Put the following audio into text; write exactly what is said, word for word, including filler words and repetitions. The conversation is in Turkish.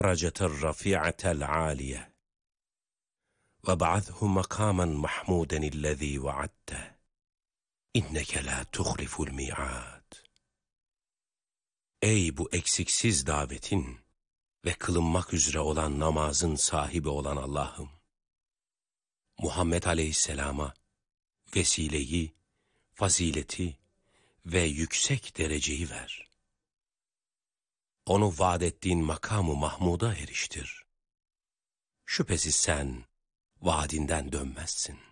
Raceter rafi'atel aliye ve ba'athu makamen mahmuden illezî vaadte inneke la tuhliful mi'ad. Ey bu eksiksiz davetin ve kılınmak üzere olan namazın sahibi olan Allah'ım, Muhammed Aleyhisselam'a vesileyi, fazileti ve yüksek dereceyi ver. Onu vaad ettiğin makamı Mahmud'a eriştir. Şüphesiz sen vaadinden dönmezsin.